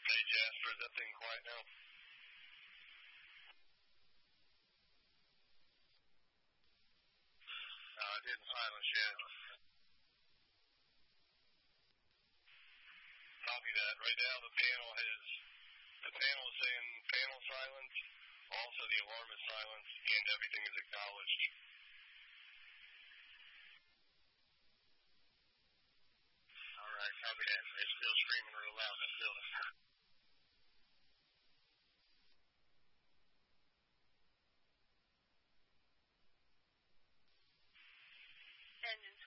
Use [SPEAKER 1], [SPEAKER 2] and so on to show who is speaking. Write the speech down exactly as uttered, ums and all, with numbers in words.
[SPEAKER 1] Hey, Jasper, is that thing quiet now? No, I didn't silence yet. Copy that. Right now, the panel has, the panel is saying panel silence, also the alarm is silenced, and everything is acknowledged. All right, copy that. It's still screaming real loud in this building.
[SPEAKER 2] Engine